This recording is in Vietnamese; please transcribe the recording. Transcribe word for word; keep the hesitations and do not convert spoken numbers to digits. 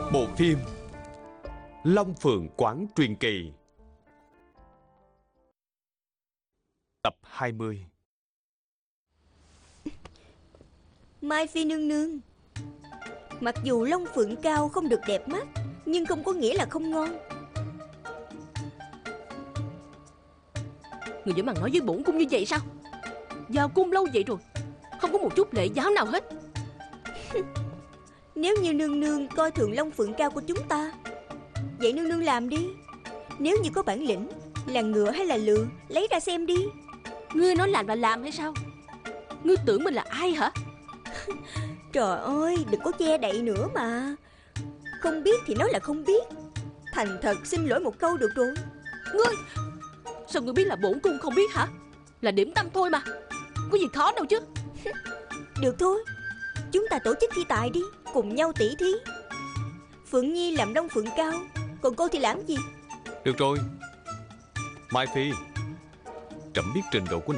Bộ phim Long Phượng Quán Truyền Kỳ tập hai mươi. Mai Phi nương nương, mặc dù Long Phượng Cao không được đẹp mắt, nhưng không có nghĩa là không ngon. Người vẫn mà nói với bổn cung như vậy sao? Vào cung lâu vậy rồi, không có một chút lễ giáo nào hết. Nếu như nương nương coi thường Long Phượng Cao của chúng ta, vậy nương nương làm đi. Nếu như có bản lĩnh, là ngựa hay là lừa, lấy ra xem đi. Ngươi nói làm là làm hay sao? Ngươi tưởng mình là ai hả? Trời ơi, đừng có che đậy nữa mà. Không biết thì nói là không biết. Thành thật xin lỗi một câu được rồi. Ngươi, sao ngươi biết là bổn cung không biết hả? Là điểm tâm thôi mà, có gì khó đâu chứ. Được thôi, chúng ta tổ chức thi tài đi, cùng nhau tỉ thí. Phượng Nhi làm Long Phượng Cao, còn cô thì làm gì? Được rồi, Mai Phi, trẫm biết trình độ của